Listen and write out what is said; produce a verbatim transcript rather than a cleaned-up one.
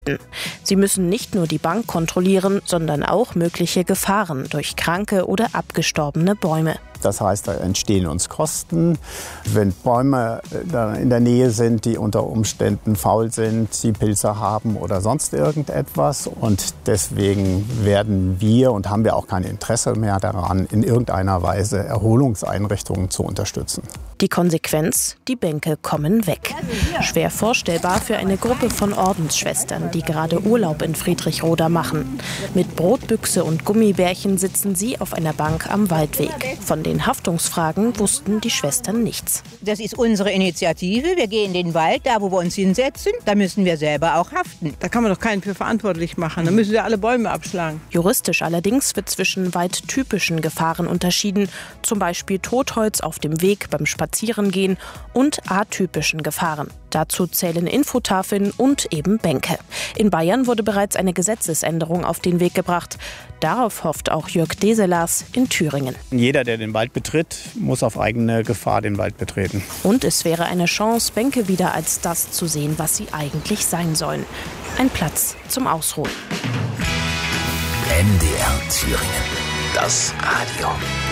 Sie müssen nicht nur die Bank kontrollieren, sondern auch mögliche Gefahren durch kranke oder abgestorbene Bäume. Das heißt, da entstehen uns Kosten. Wenn Bäume in der Nähe sind, die unter Umständen faul sind, sie Pilze haben oder sonst irgendetwas. Und deswegen werden wir und haben wir auch kein Interesse mehr daran, in irgendeiner Weise Erholungseinrichtungen zu unterstützen. Die Konsequenz? Die Bänke kommen weg. Schwer vorstellbar für eine Gruppe von Ordensschwestern, die gerade Urlaub in Friedrichroda machen. Mit Brotbüchse und Gummibärchen sitzen sie auf einer Bank am Waldweg. Von den Haftungsfragen wussten die Schwestern nichts. Das ist unsere Initiative. Wir gehen in den Wald, da wo wir uns hinsetzen. Da müssen wir selber auch haften. Da kann man doch keinen für verantwortlich machen. Da müssen wir alle Bäume abschlagen. Juristisch allerdings wird zwischen waldtypischen Gefahren unterschieden. Zum Beispiel Totholz auf dem Weg beim Spazierengehen und atypischen Gefahren. Dazu zählen Infotafeln und eben Bänke. In Bayern wurde bereits eine Gesetzesänderung auf den Weg gebracht. Darauf hofft auch Jörg Deselars in Thüringen. Jeder, der den Wald betritt, muss auf eigene Gefahr den Wald betreten. Und es wäre eine Chance, Bänke wieder als das zu sehen, was sie eigentlich sein sollen. Ein Platz zum Ausruhen. N D R Thüringen. Das Radio.